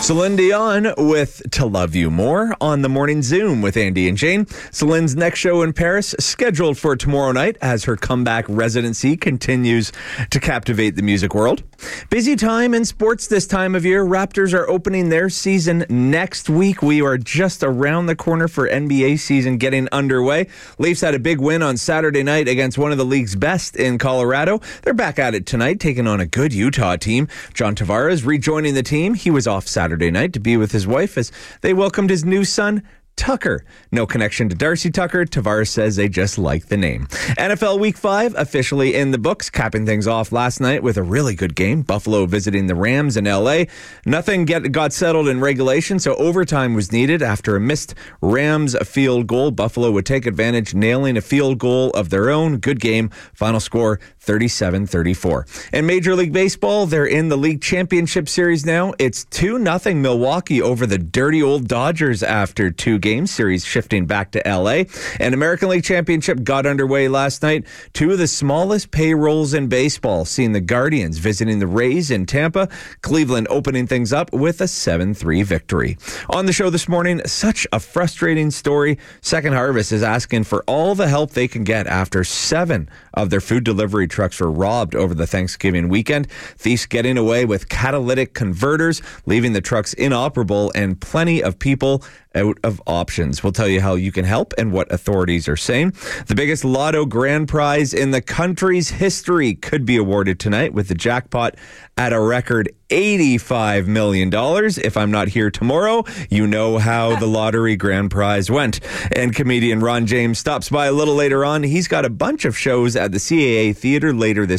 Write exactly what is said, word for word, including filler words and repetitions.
Celine Dion with To Love You More on the Morning Zoom with Andy and Jane. Celine's next show in Paris scheduled for tomorrow night as her comeback residency continues to captivate the music world. Busy time in sports this time of year. Raptors are opening their season next week. We are just around the corner for N B A season getting underway. Leafs had a big win on Saturday night against one of the league's best in Colorado. They're back at it tonight, taking on a good Utah team. John Tavares rejoining the team. He was off Saturday night to be with his wife as they welcomed his new son, Tucker. No connection to Darcy Tucker. Tavares says they just like the name. N F L Week five officially in the books, capping things off last night with a really good game. Buffalo visiting the Rams in L A. Nothing get, got settled in regulation, so overtime was needed. After a missed Rams field goal, Buffalo would take advantage, nailing a field goal of their own. Good game. Final score, thirty-seven thirty-four. In Major League Baseball, they're in the league championship series now. It's two nothing Milwaukee over the dirty old Dodgers after two game series shifting back to L A. And American League Championship got underway last night. Two of the smallest payrolls in baseball, seeing the Guardians visiting the Rays in Tampa. Cleveland opening things up with a seven three victory. On the show this morning, such a frustrating story. Second Harvest is asking for all the help they can get after seven of their food delivery trucks were robbed over the Thanksgiving weekend. Thieves getting away with catalytic converters, leaving the trucks inoperable and plenty of people out of options. We'll tell you how you can help and what authorities are saying. The biggest lotto grand prize in the country's history could be awarded tonight, with the jackpot at a record eighty-five million dollars. If I'm not here tomorrow, you know how the lottery grand prize went. And comedian Ron James stops by a little later on. He's got a bunch of shows at the C A A Theater later this